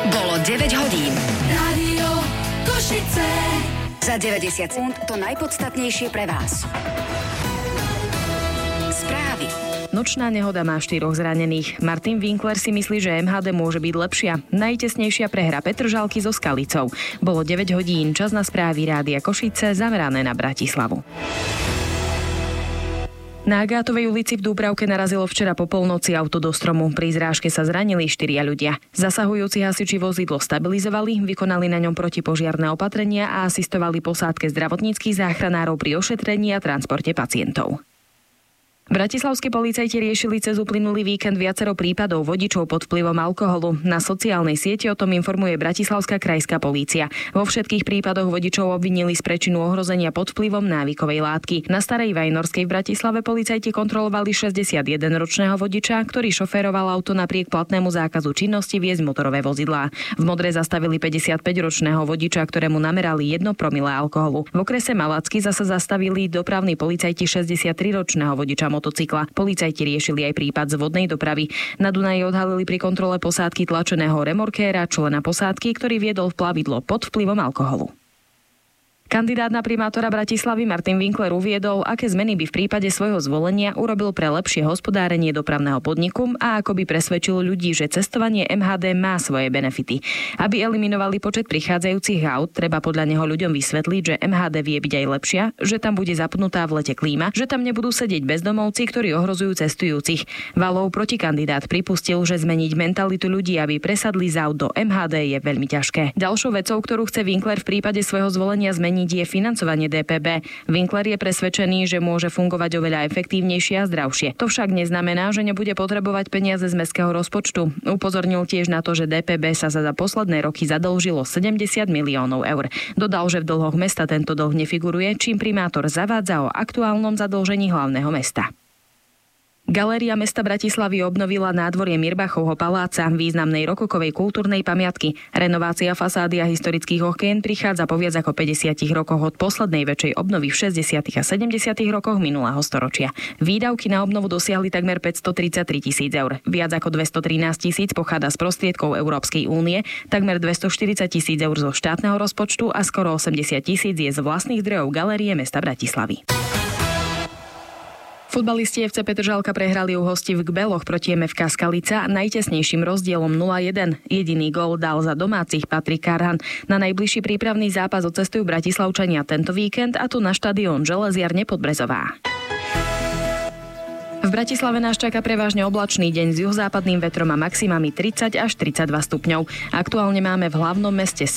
Bolo 9 hodín. Rádio Košice. Za 90 sekúnd to najpodstatnejšie pre vás. Správy. Nočná nehoda má 4 zranených. Martin Winkler si myslí, že MHD môže byť lepšia. Najtesnejšia prehra Petržalky so Skalicou. Bolo 9 hodín, čas na správy Rádia Košice, zamerané na Bratislavu. Na Agátovej ulici v Dúbravke narazilo včera po polnoci auto do stromu. Pri zrážke sa zranili 4 ľudia. Zasahujúci hasiči vozidlo stabilizovali, vykonali na ňom protipožiarne opatrenia a asistovali posádke zdravotníckych záchranárov pri ošetrení a transporte pacientov. Bratislavskí policajti riešili cez uplynulý víkend viacero prípadov vodičov pod vplyvom alkoholu. Na sociálnej sieti o tom informuje Bratislavská krajská polícia. Vo všetkých prípadoch vodičov obvinili z prečinu ohrozenia pod vplyvom návykovej látky. Na Starej Vajnorskej v Bratislave policajti kontrolovali 61-ročného vodiča, ktorý šoféroval auto napriek platnému zákazu činnosti viesť motorové vozidlá. V Modre zastavili 55-ročného vodiča, ktorému namerali 1 promile alkoholu. V okrese Malacky zasa zastavili dopravní policajti 63-ročného vodiča motocykla. Policajti riešili aj prípad z vodnej dopravy. Na Dunaji odhalili pri kontrole posádky tlačeného remorkéra člena posádky, ktorý viedol plavidlo pod vplyvom alkoholu. Kandidát na primátora Bratislavy Martin Winkler uviedol, aké zmeny by v prípade svojho zvolenia urobil pre lepšie hospodárenie dopravného podniku a ako by presvedčil ľudí, že cestovanie MHD má svoje benefity. Aby eliminovali počet prichádzajúcich aut, treba podľa neho ľuďom vysvetliť, že MHD vie byť aj lepšia, že tam bude zapnutá v lete klíma, že tam nebudú sedieť bezdomovci, ktorí ohrozujú cestujúcich. Valov protikandidát pripustil, že zmeniť mentalitu ľudí, aby presadli z aut do MHD, je veľmi ťažké. Ďalšou vecou, ktorú chce Winkler v prípade svojho zvolenia zmeniť, je financovanie DPB. Winkler je presvedčený, že môže fungovať oveľa efektívnejšie a zdravšie. To však neznamená, že nebude potrebovať peniaze z mestského rozpočtu. Upozornil tiež na to, že DPB sa za posledné roky zadlžilo 70 miliónov eur. Dodal, že v dlhoch mesta tento dlh nefiguruje, čím primátor zavádza o aktuálnom zadlžení hlavného mesta. Galéria mesta Bratislavy obnovila nádvorie Mirbachovho paláca, významnej rokokovej kultúrnej pamiatky. Renovácia fasády a historických okien prichádza po viac ako 50 rokoch od poslednej väčšej obnovy v 60. a 70. rokoch minulého storočia. Výdavky na obnovu dosiahli takmer 533 000 eur. Viac ako 213 000 pochádza z prostriedkov Európskej únie, takmer 240 000 eur zo štátneho rozpočtu a skoro 80 000 je z vlastných zdrojov Galérie mesta Bratislavy. Futbalisti FC Petržalka prehrali u hostí v Gbeloch proti MFK Skalica najtesnejším rozdielom 0-1. Jediný gól dal za domácich Patrik Karhan. Na najbližší prípravný zápas odcestujú Bratislavčania tento víkend a tu na štadión Železiarne Podbrezová. V Bratislave nás čaká prevažne oblačný deň s juhozápadným vetrom a maximami 30 až 32 stupňov. Aktuálne máme v hlavnom meste